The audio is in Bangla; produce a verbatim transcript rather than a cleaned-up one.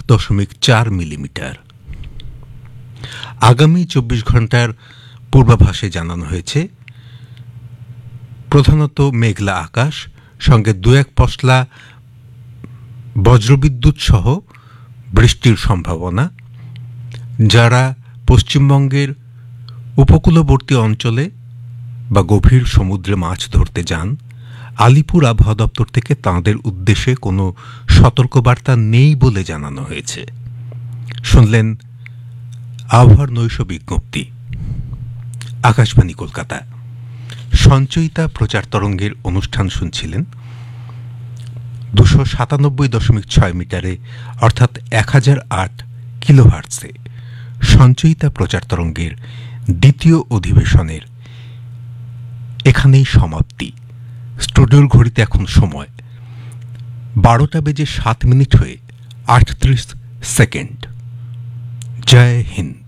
দশমিক চার মিলিমিটার। আগামী চব্বিশ ঘন্টার পূর্বাভাসে জানানো হয়েছে প্রধানত মেঘলা আকাশ, সঙ্গে দু এক পশলা বজ্রবিদ্যুৎ সহ বৃষ্টির সম্ভাবনা। যারা পশ্চিমবঙ্গের উপকূলবর্তী অঞ্চলে বা গভীর সমুদ্রে মাছ ধরতে যান, আলিপুর আবহাওয়া দপ্তর থেকে তাঁদের উদ্দেশ্যে কোনো সতর্কবার্তা নেই বলে জানানো হয়েছে। শুনলেন আবহাওয়ার নৈশ বিজ্ঞপ্তি। আকাশবাণী কলকাতা। সঞ্চয়িতা প্রচার তরঙ্গের অনুষ্ঠান শুনছিলেন দুশো সাতানব্বই দশমিক ছয় মিটারে, অর্থাৎ এক হাজার আট কিলোহার্টসে। সঞ্চয়িতা প্রচার তরঙ্গের দ্বিতীয় অধিবেশনের এখানেই সমাপ্তি। স্টুডিওর ঘড়িতে এখন সময় বারোটা বেজে সাত মিনিট হয়ে আটত্রিশ সেকেন্ড। জয় হিন্দ।